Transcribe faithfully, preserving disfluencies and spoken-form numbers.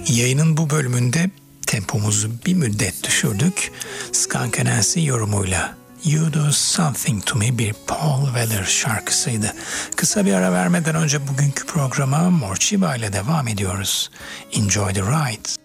Yayının bu bölümünde tempomuzu bir müddet düşürdük. Skunk Anansi yorumuyla You Do Something To Me bir Paul Weller şarkısıydı. Kısa bir ara vermeden önce bugünkü programa Morcheeba ile devam ediyoruz. Enjoy the ride.